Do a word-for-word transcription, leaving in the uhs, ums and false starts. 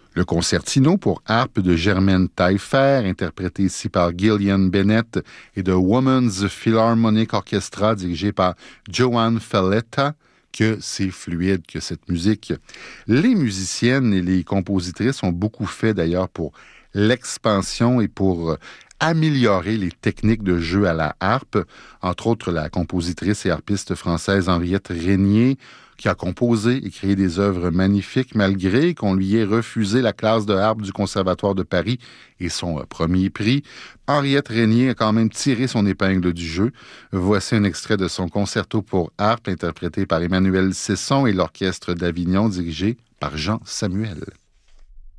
Le concertino pour harpe de Germaine Taillefer, interprété ici par Gillian Bennett, et de Women's Philharmonic Orchestra, dirigé par Joan Falletta, que c'est fluide que cette musique. Les musiciennes et les compositrices ont beaucoup fait d'ailleurs pour l'expansion et pour améliorer les techniques de jeu à la harpe. Entre autres, la compositrice et harpiste française Henriette Régnier, qui a composé et créé des œuvres magnifiques malgré qu'on lui ait refusé la classe de harpe du Conservatoire de Paris et son premier prix. Henriette Régnier a quand même tiré son épingle du jeu. Voici un extrait de son concerto pour harpe interprété par Emmanuel Cesson et l'Orchestre d'Avignon dirigé par Jean Samuel.